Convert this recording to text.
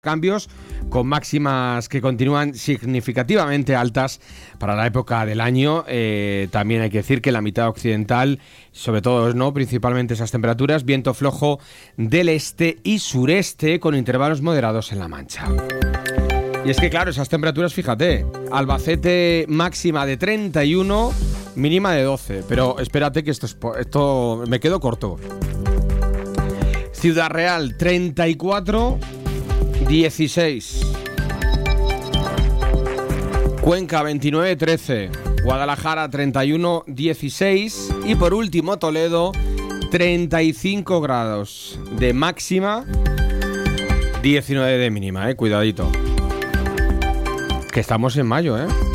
Cambios con máximas que continúan significativamente altas para la época del año. También hay que decir que en la mitad occidental, sobre todo, ¿no?, principalmente esas temperaturas, viento flojo del este y sureste con intervalos moderados en La Mancha. Y es que claro, esas temperaturas, fíjate, Albacete máxima de 31, mínima de 12, pero espérate que esto me quedo corto. Ciudad Real 34, 16. Cuenca 29, 13. Guadalajara 31, 16. Y por último Toledo 35 grados de máxima, 19 de mínima, cuidadito. Que estamos en mayo,